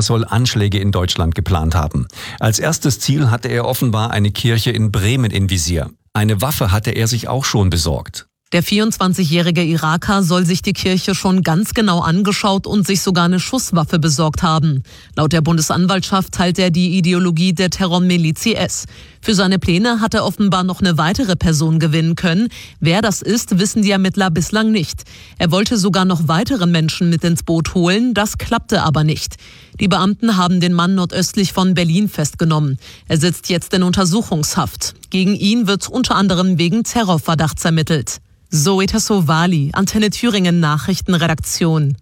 Er soll Anschläge in Deutschland geplant haben. Als erstes Ziel hatte er offenbar eine Kirche in Bremen im Visier. Eine Waffe hatte er sich auch schon besorgt. Der 24-jährige Iraker soll sich die Kirche schon ganz genau angeschaut und sich sogar eine Schusswaffe besorgt haben. Laut der Bundesanwaltschaft teilt er die Ideologie der Terrormiliz IS. Für seine Pläne hat er offenbar noch eine weitere Person gewinnen können. Wer das ist, wissen die Ermittler bislang nicht. Er wollte sogar noch weitere Menschen mit ins Boot holen, das klappte aber nicht. Die Beamten haben den Mann nordöstlich von Berlin festgenommen. Er sitzt jetzt in Untersuchungshaft. Gegen ihn wird unter anderem wegen Terrorverdachts ermittelt. Zoe Tassovali, Antenne Thüringen Nachrichtenredaktion.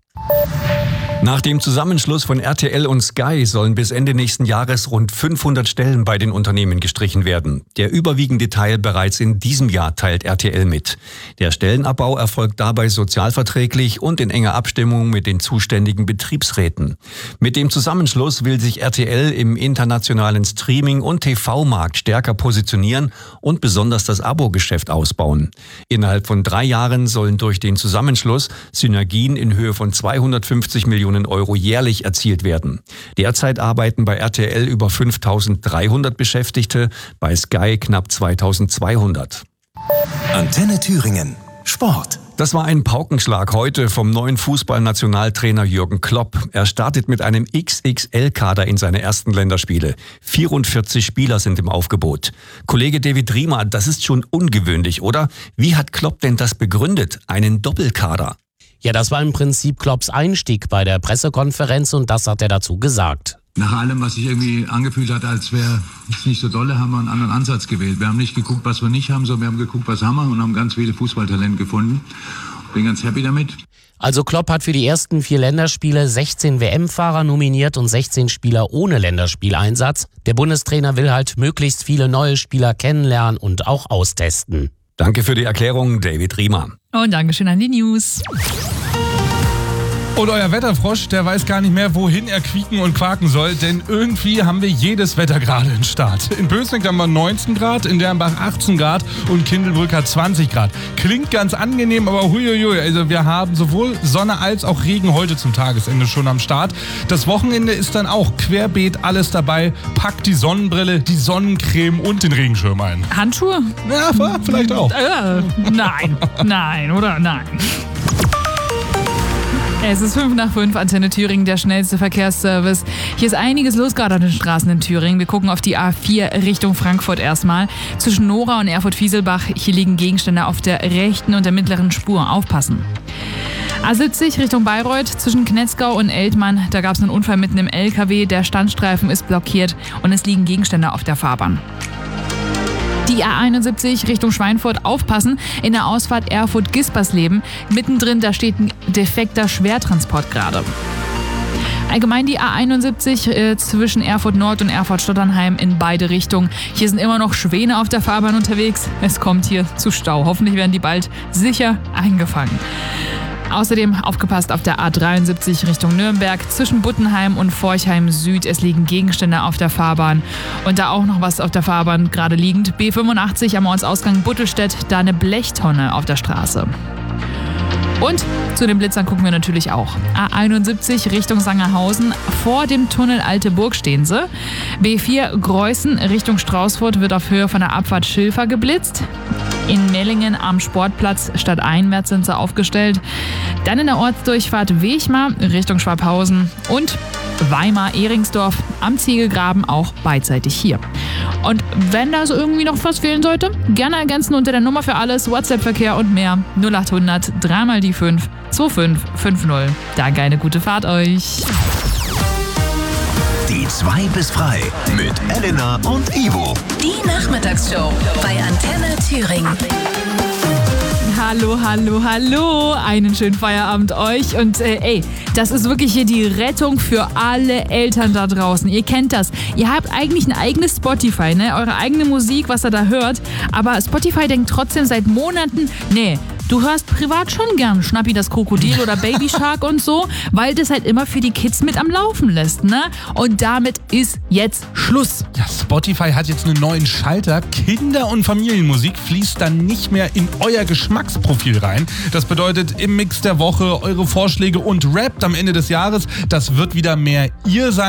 Nach dem Zusammenschluss von RTL und Sky sollen bis Ende nächsten Jahres rund 500 Stellen bei den Unternehmen gestrichen werden. Der überwiegende Teil bereits in diesem Jahr teilt RTL mit. Der Stellenabbau erfolgt dabei sozialverträglich und in enger Abstimmung mit den zuständigen Betriebsräten. Mit dem Zusammenschluss will sich RTL im internationalen Streaming- und TV-Markt stärker positionieren und besonders das Abo-Geschäft ausbauen. Innerhalb von 3 Jahren sollen durch den Zusammenschluss Synergien in Höhe von 250 Millionen Euro jährlich erzielt werden. Derzeit arbeiten bei RTL über 5.300 Beschäftigte, bei Sky knapp 2.200. Antenne Thüringen. Sport. Das war ein Paukenschlag heute vom neuen Fußballnationaltrainer Jürgen Klopp. Er startet mit einem XXL-Kader in seine ersten Länderspiele. 44 Spieler sind im Aufgebot. Kollege David Riemer, das ist schon ungewöhnlich, oder? Wie hat Klopp denn das begründet? Einen Doppelkader? Ja, das war im Prinzip Klopps Einstieg bei der Pressekonferenz und das hat er dazu gesagt. Nach allem, was sich irgendwie angefühlt hat, als wäre es nicht so dolle, haben wir einen anderen Ansatz gewählt. Wir haben nicht geguckt, was wir nicht haben, sondern wir haben geguckt, was haben wir und haben ganz viele Fußballtalente gefunden. Bin ganz happy damit. Also Klopp hat für die ersten 4 Länderspiele 16 WM-Fahrer nominiert und 16 Spieler ohne Länderspieleinsatz. Der Bundestrainer will halt möglichst viele neue Spieler kennenlernen und auch austesten. Danke für die Erklärung, David Riemer. Und Dankeschön an die News. Und euer Wetterfrosch, der weiß gar nicht mehr, wohin er quieken und quaken soll, denn irgendwie haben wir jedes Wetter gerade in Start. In Bösnick haben wir 19 Grad, in Dernbach 18 Grad und Kindelbrück hat 20 Grad. Klingt ganz angenehm, aber huiuiui, also wir haben sowohl Sonne als auch Regen heute zum Tagesende schon am Start. Das Wochenende ist dann auch querbeet alles dabei. Packt die Sonnenbrille, die Sonnencreme und den Regenschirm ein. Handschuhe? Ja, vielleicht auch. Nein, oder? Nein. Es ist 5:05, Antenne Thüringen, der schnellste Verkehrsservice. Hier ist einiges los gerade an den Straßen in Thüringen. Wir gucken auf die A4 Richtung Frankfurt erstmal. Zwischen Nora und Erfurt-Fieselbach, hier liegen Gegenstände auf der rechten und der mittleren Spur. Aufpassen. A70 Richtung Bayreuth, zwischen Knetzgau und Eltmann. Da gab es einen Unfall mitten im LKW. Der Standstreifen ist blockiert und es liegen Gegenstände auf der Fahrbahn. Die A71 Richtung Schweinfurt, aufpassen, in der Ausfahrt Erfurt-Gispersleben. Mittendrin, da steht ein defekter Schwertransport gerade. Allgemein die A71 zwischen Erfurt Nord und Erfurt Stotternheim in beide Richtungen. Hier sind immer noch Schwäne auf der Fahrbahn unterwegs. Es kommt hier zu Stau. Hoffentlich werden die bald sicher eingefangen. Außerdem aufgepasst auf der A73 Richtung Nürnberg, zwischen Buttenheim und Forchheim Süd. Es liegen Gegenstände auf der Fahrbahn. Und da auch noch was auf der Fahrbahn gerade liegend. B85 am Ortsausgang Buttelstedt, da eine Blechtonne auf der Straße. Und zu den Blitzern gucken wir natürlich auch. A71 Richtung Sangerhausen, vor dem Tunnel Alte Burg stehen sie. B4 Greußen Richtung Straußfurt wird auf Höhe von der Abfahrt Schilfer geblitzt. In Mellingen am Sportplatz stadteinwärts sind sie aufgestellt. Dann in der Ortsdurchfahrt Wechmar Richtung Schwabhausen und Weimar-Ehringsdorf am Ziegelgraben auch beidseitig hier. Und wenn da so irgendwie noch was fehlen sollte, gerne ergänzen unter der Nummer für alles, WhatsApp-Verkehr und mehr 0800 3 mal die 5 2550. Danke, eine gute Fahrt euch. Die 2 bis frei mit Elena und Ivo. Die Nachmittagsshow bei Antenne Thüringen. Hallo. Einen schönen Feierabend euch. Und das ist wirklich hier die Rettung für alle Eltern da draußen. Ihr kennt das. Ihr habt eigentlich ein eigenes Spotify, ne? Eure eigene Musik, was ihr da hört. Aber Spotify denkt trotzdem seit Monaten, nee, du hörst privat schon gern Schnappi das Krokodil oder Baby Shark und so, weil das halt immer für die Kids mit am Laufen lässt, ne? Und damit ist jetzt Schluss. Ja, Spotify hat jetzt einen neuen Schalter. Kinder- und Familienmusik fließt dann nicht mehr in euer Geschmacksprofil rein. Das bedeutet, im Mix der Woche eure Vorschläge und Rap am Ende des Jahres, das wird wieder mehr ihr sein.